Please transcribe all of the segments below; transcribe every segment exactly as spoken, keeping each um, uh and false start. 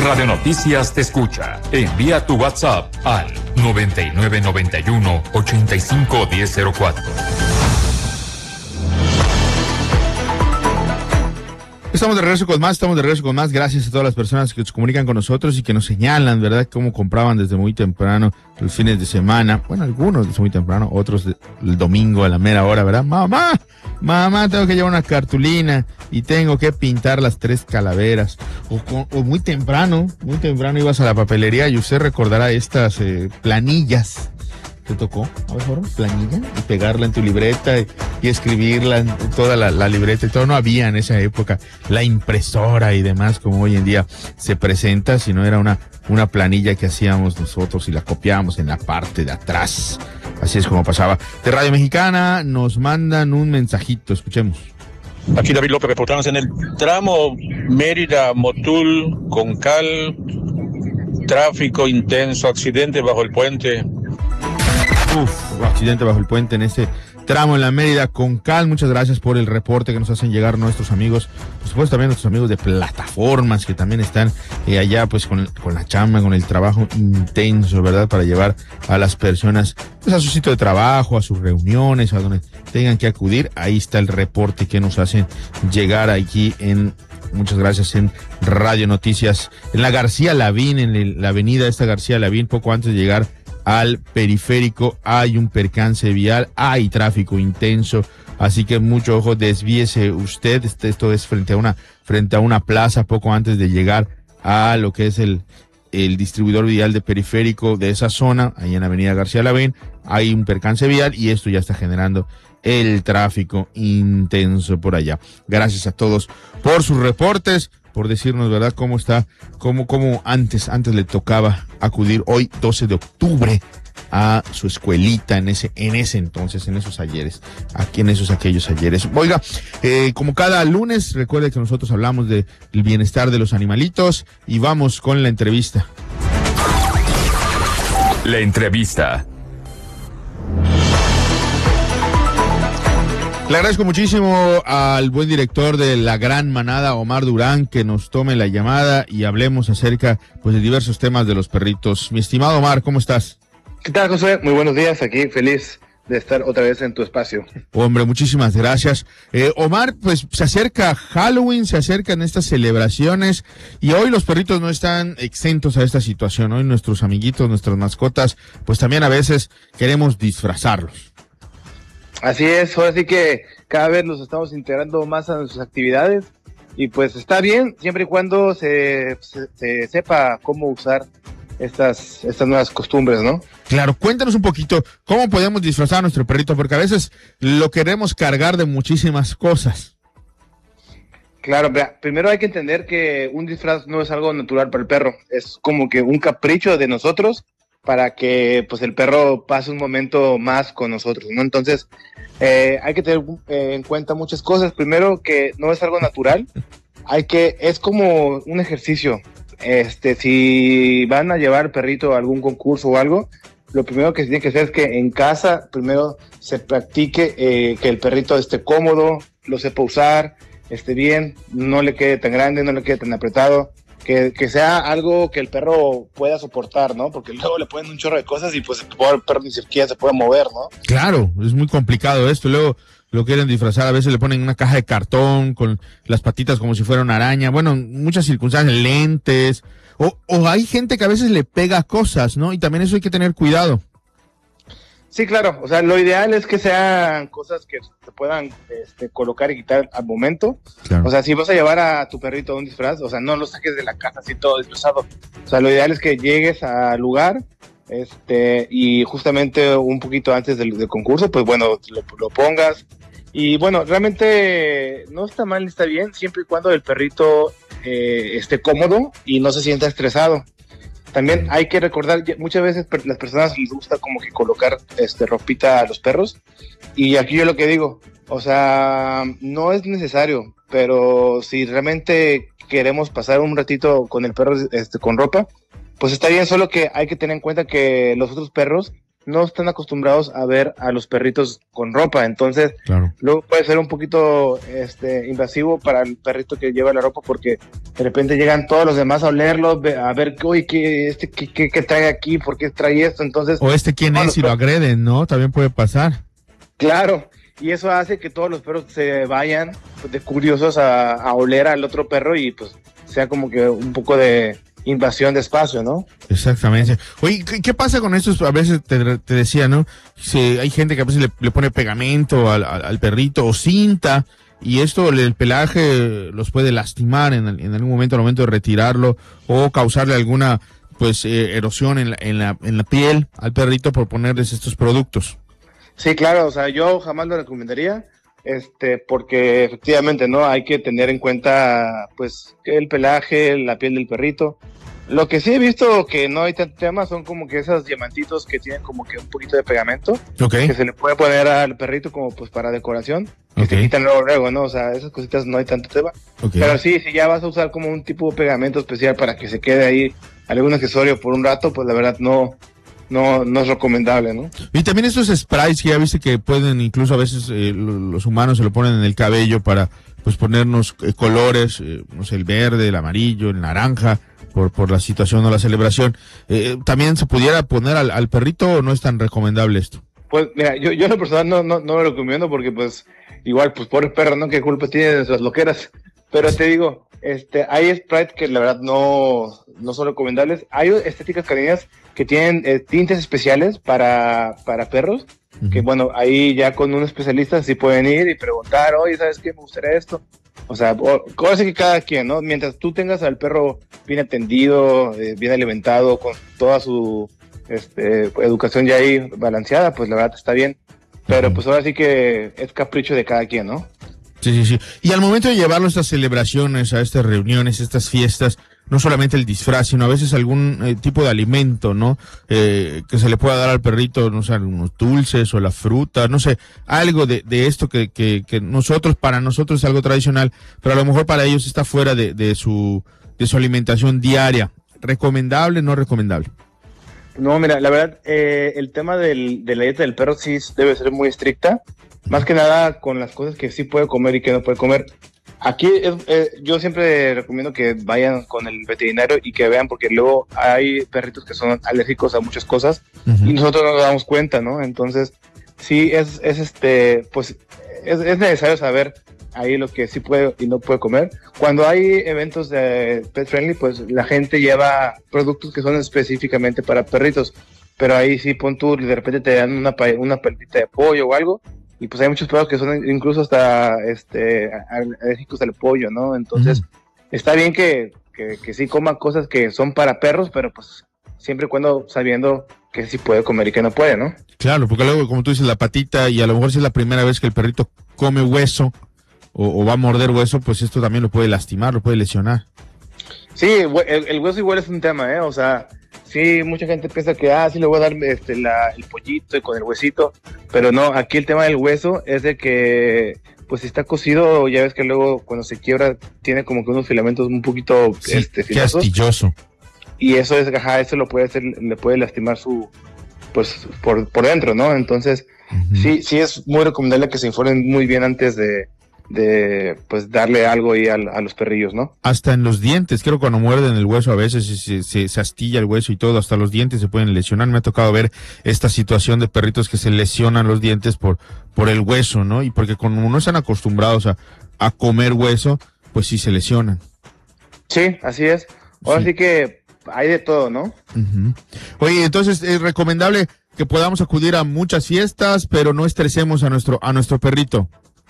Radio Noticias te escucha. Envía tu WhatsApp al noventa y nueve noventa y uno ochenta y cinco diez cero cuatro. Estamos de regreso con más, estamos de regreso con más. Gracias a todas las personas que se comunican con nosotros y que nos señalan, ¿verdad?, cómo compraban desde muy temprano los fines de semana. Bueno, algunos desde muy temprano, otros de, el domingo a la mera hora, ¿verdad? Mamá, mamá, tengo que llevar una cartulina y tengo que pintar las tres calaveras. O, o muy temprano, muy temprano ibas a la papelería y usted recordará estas eh, planillas. ¿Te tocó? A ver, ahora, planilla, y pegarla en tu libreta y, y escribirla en toda la, la libreta y todo. No había en esa época la impresora y demás como hoy en día se presenta, sino era una, una planilla que hacíamos nosotros y la copiábamos en la parte de atrás. Así es como pasaba. De Radio Mexicana nos mandan un mensajito, escuchemos. Aquí David López, reportamos en el tramo Mérida-Motul, Concal, tráfico intenso, accidente bajo el puente. Uf, accidente bajo el puente en ese tramo en la Mérida Concal. Muchas gracias por el reporte que nos hacen llegar nuestros amigos, por supuesto también nuestros amigos de plataformas que también están eh, allá pues con, con la chamba, con el trabajo intenso, ¿verdad? Para llevar a las personas pues a su sitio de trabajo, a sus reuniones, a donde tengan que acudir. Ahí está el reporte que nos hacen llegar aquí en, muchas gracias, en Radio Noticias, en la García Lavín, en el, la avenida esta García Lavín, poco antes de llegar al periférico hay un percance vial, hay tráfico intenso, así que mucho ojo, desvíese usted. Esto es frente a una frente a una plaza poco antes de llegar a lo que es el el distribuidor vial de periférico de esa zona, ahí en Avenida García Lavín, hay un percance vial y esto ya está generando el tráfico intenso por allá. Gracias a todos por sus reportes, por decirnos, ¿verdad?, cómo está, cómo, cómo antes, antes le tocaba acudir hoy, doce de octubre, a su escuelita en ese, en ese entonces, en esos ayeres, aquí en esos aquellos ayeres. Oiga, eh, como cada lunes, recuerde que nosotros hablamos de el bienestar de los animalitos y vamos con la entrevista. La entrevista. Le agradezco muchísimo al buen director de La Gran Manada, Omar Durán, que nos tome la llamada y hablemos acerca pues de diversos temas de los perritos. Mi estimado Omar, ¿cómo estás? ¿Qué tal, José? Muy buenos días, aquí feliz de estar otra vez en tu espacio. Hombre, muchísimas gracias. Eh, Omar, pues se acerca Halloween, se acercan estas celebraciones y hoy los perritos no están exentos a esta situación. Hoy nuestros amiguitos, nuestras mascotas, pues también a veces queremos disfrazarlos. Así es, ahora sí que cada vez nos estamos integrando más a nuestras actividades y pues está bien, siempre y cuando se, se, se sepa cómo usar estas, estas nuevas costumbres, ¿no? Claro, cuéntanos un poquito cómo podemos disfrazar a nuestro perrito, porque a veces lo queremos cargar de muchísimas cosas. Claro, primero hay que entender que un disfraz no es algo natural para el perro, es como que un capricho de nosotros para que pues el perro pase un momento más con nosotros, ¿no? Entonces, eh, hay que tener eh, en cuenta muchas cosas. Primero, que no es algo natural, hay que, es como un ejercicio. Este, si van a llevar al perrito a algún concurso o algo, lo primero que se tiene que hacer es que en casa primero se practique eh, que el perrito esté cómodo, lo sepa usar, esté bien, no le quede tan grande, no le quede tan apretado. Que, que sea algo que el perro pueda soportar, ¿no? Porque luego le ponen un chorro de cosas y pues el perro ni siquiera se puede mover, ¿no? Claro, es muy complicado esto. Luego lo quieren disfrazar, a veces le ponen una caja de cartón con las patitas como si fuera una araña. Bueno, muchas circunstancias, lentes. O, o hay gente que a veces le pega cosas, ¿no? Y también eso hay que tener cuidado. Sí, claro. O sea, lo ideal es que sean cosas que se puedan este, colocar y quitar al momento. Claro. O sea, si vas a llevar a tu perrito a un disfraz, o sea, no lo saques de la casa así todo disfrazado. O sea, lo ideal es que llegues al lugar este y justamente un poquito antes del, del concurso, pues bueno, lo, lo pongas. Y bueno, realmente no está mal, está bien, siempre y cuando el perrito eh, esté cómodo y no se sienta estresado. También hay que recordar, muchas veces las personas les gusta como que colocar este ropita a los perros, y aquí yo lo que digo, o sea, no es necesario, pero si realmente queremos pasar un ratito con el perro este, con ropa, pues está bien, solo que hay que tener en cuenta que los otros perros no están acostumbrados a ver a los perritos con ropa, entonces claro. luego puede ser un poquito este, invasivo para el perrito que lleva la ropa, porque de repente llegan todos los demás a olerlo, a ver, uy, ¿qué, este, qué, qué, qué trae aquí? ¿Por qué trae esto? Entonces, o este quién es y lo agreden, ¿no? También puede pasar. Claro, y eso hace que todos los perros se vayan pues, de curiosos a, a oler al otro perro y pues sea como que un poco de invasión de espacio, ¿no? Exactamente. Oye, ¿qué, qué pasa con estos? A veces te, te decía, ¿no? Si hay gente que a veces le, le pone pegamento al, al, al perrito o cinta, y esto, el pelaje los puede lastimar en, en algún momento, al momento de retirarlo, o causarle alguna pues eh, erosión en la, en, la, en la piel al perrito por ponerles estos productos. Sí, claro, o sea, yo jamás lo recomendaría, este, porque efectivamente, ¿no? Hay que tener en cuenta, pues, el pelaje, la piel del perrito. Lo que sí he visto que no hay tanto tema son como que esos diamantitos que tienen como que un poquito de pegamento, okay. que se le puede poner al perrito como pues para decoración, que okay. se quitan luego, luego, ¿no? O sea, esas cositas no hay tanto tema. Okay. Pero sí, si ya vas a usar como un tipo de pegamento especial para que se quede ahí algún accesorio por un rato, pues la verdad no... No, no es recomendable, ¿no? Y también estos sprays que ya viste que pueden, incluso a veces eh, los humanos se lo ponen en el cabello para pues ponernos eh, colores, eh, no sé, el verde, el amarillo, el naranja, por por la situación o la celebración. Eh, ¿También se pudiera poner al, al perrito o no es tan recomendable esto? Pues mira, yo, yo en lo personal no, no, no lo recomiendo porque pues igual, pues pobre perro, ¿no? ¿Qué culpa tiene de nuestras loqueras? Pero te digo, este, hay sprays que la verdad no, no son recomendables. Hay estéticas caninas que tienen eh, tintes especiales para, para perros, uh-huh. que bueno, ahí ya con un especialista sí pueden ir y preguntar, oye, ¿sabes qué? Me gustaría esto. O sea, cosa que cada quien, ¿no? Mientras tú tengas al perro bien atendido, eh, bien alimentado, con toda su este, educación ya ahí balanceada, pues la verdad está bien. Pero uh-huh. pues ahora sí que es capricho de cada quien, ¿no? Sí, sí, sí. Y al momento de llevarlo a estas celebraciones, a estas reuniones, a estas fiestas, no solamente el disfraz, sino a veces algún eh, tipo de alimento, ¿no? Eh, que se le pueda dar al perrito, no sé, unos dulces o la fruta, no sé, algo de, de esto que, que, que nosotros, para nosotros es algo tradicional, pero a lo mejor para ellos está fuera de, de su, de su alimentación diaria. ¿Recomendable, no recomendable? No, mira, la verdad, eh, el tema del, de la dieta del perro sí debe ser muy estricta, más que nada con las cosas que sí puede comer y que no puede comer. Aquí es, eh, yo siempre recomiendo que vayan con el veterinario y que vean, porque luego hay perritos que son alérgicos a muchas cosas uh-huh. y nosotros no nos damos cuenta, ¿no? Entonces, sí es, es este, pues, es, es necesario saber ahí lo que sí puede y no puede comer. Cuando hay eventos de pet friendly, pues la gente lleva productos que son específicamente para perritos, pero ahí sí pon tú, de repente te dan una, una pelotita de pollo o algo, y pues hay muchos perros que son incluso hasta este alérgicos al pollo, ¿no? Entonces, uh-huh. está bien que, que, que sí coman cosas que son para perros, pero pues siempre y cuando sabiendo que sí puede comer y que no puede, ¿no? Claro, porque luego, como tú dices, la patita, y a lo mejor si es la primera vez que el perrito come hueso o, o va a morder hueso, pues esto también lo puede lastimar, lo puede lesionar. Sí, el, el hueso igual es un tema, ¿eh? O sea, sí, mucha gente piensa que, ah, sí le voy a dar este, la, el pollito y con el huesito, pero no, aquí el tema del hueso es de que, pues si está cocido, ya ves que luego cuando se quiebra tiene como que unos filamentos un poquito sí, este, qué astilloso. Y eso es, ajá, eso lo puede hacer, le puede lastimar su, pues, por, por dentro, ¿no? Entonces, uh-huh. sí, sí es muy recomendable que se informen muy bien antes de, de pues darle algo ahí a, a los perrillos, ¿no? Hasta en los dientes, creo que cuando muerden el hueso a veces se, se, se astilla el hueso y todo, hasta los dientes se pueden lesionar. Me ha tocado ver esta situación de perritos que se lesionan los dientes por, por el hueso, ¿no? Y porque como no están acostumbrados a, a comer hueso, pues sí se lesionan. Sí, así es. Ahora sí, sí que hay de todo, ¿no? Uh-huh. Oye, entonces es recomendable que podamos acudir a muchas fiestas, pero no estresemos a nuestro, a nuestro perrito.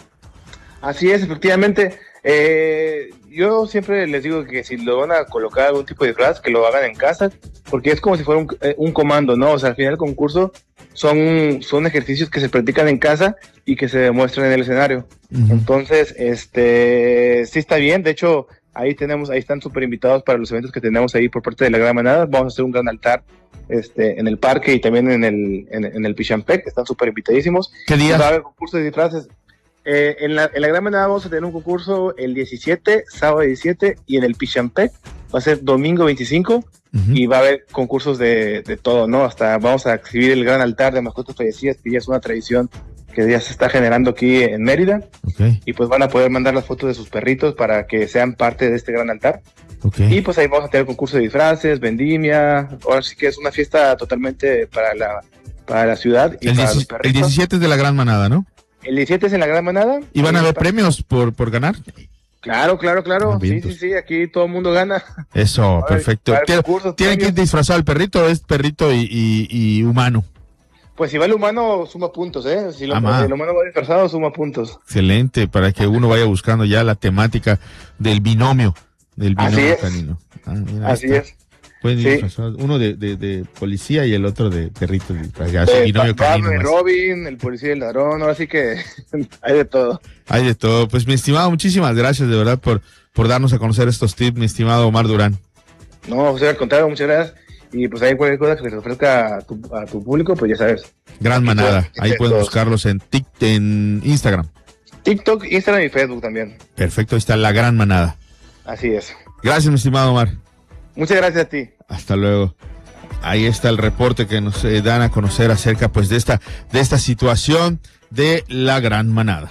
Así es, efectivamente. Eh, yo siempre les digo que si lo van a colocar algún tipo de disfraz, que lo hagan en casa, porque es como si fuera un, eh, un comando, ¿no? O sea, al final del concurso son, son ejercicios que se practican en casa y que se demuestran en el escenario. Uh-huh. Entonces, este, sí está bien. De hecho, ahí tenemos, ahí están súper invitados para los eventos que tenemos ahí por parte de la Gran Manada. Vamos a hacer un gran altar este, en el parque y también en el, en, en el Pichampec. Están súper invitadísimos. ¿Qué día? Va a haber concurso de disfraces. Eh, en, la, en la Gran Manada vamos a tener un concurso el diecisiete, sábado diecisiete, y en el Pichampec va a ser domingo veinticinco, uh-huh. y va a haber concursos de, de todo, ¿no? Hasta vamos a exhibir el gran altar de mascotas fallecidas, que ya es una tradición que ya se está generando aquí en Mérida. Okay. Y pues van a poder mandar las fotos de sus perritos para que sean parte de este gran altar. Okay. Y pues ahí vamos a tener concurso de disfraces, vendimia. Ahora sí que es una fiesta totalmente para la, para la ciudad y el para dieci- los perritos. El diecisiete es de la Gran Manada, ¿no? El diecisiete es en la Gran Manada. ¿Y van a haber para... premios por, por ganar? Claro, claro, claro. Sí, sí, sí, aquí todo el mundo gana. Eso, perfecto. ¿Tienen, ¿tienen que ir disfrazado el perrito o es perrito y, y, y humano? Pues si va el humano, suma puntos, ¿eh? Si lo, ah, el humano va disfrazado, suma puntos. Excelente, para que uno vaya buscando ya la temática del binomio, del binomio canino. Ah, mira, Así es. Pueden ir sí. disfrazados, uno de, de, de policía y el otro de perrito. Ya, de binomio Batman, canino. Robin, el policía y el ladrón, ahora sí que hay de todo. Hay de todo. Pues mi estimado, muchísimas gracias de verdad por, por darnos a conocer estos tips, mi estimado Omar Durán. No, José, al contrario, muchas gracias. Y pues hay cualquier cosa que les ofrezca a tu, a tu público, pues ya sabes. Gran Manada. Ahí pueden buscarlos en, tic, en Instagram. TikTok, Instagram y Facebook también. Perfecto, ahí está la Gran Manada. Así es. Gracias, mi estimado Omar. Muchas gracias a ti. Hasta luego. Ahí está el reporte que nos eh, dan a conocer acerca pues de esta, de esta situación de la Gran Manada.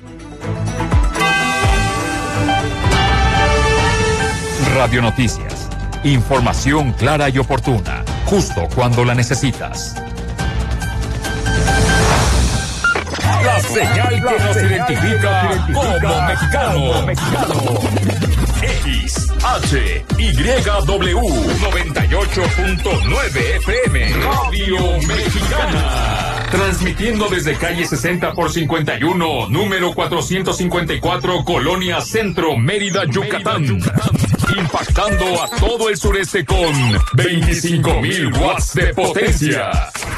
Radio Noticias. Información clara y oportuna, justo cuando la necesitas. La señal que nos señal identifica, nos identifica como mexicanos. Mexicano. X, H, Y, W, noventa y ocho punto nueve F M, Radio Mexicana. Transmitiendo desde calle sesenta por cincuenta y uno, número cuatrocientos cincuenta y cuatro, Colonia Centro, Mérida, Yucatán. Impactando a todo el sureste con veinticinco mil watts de potencia.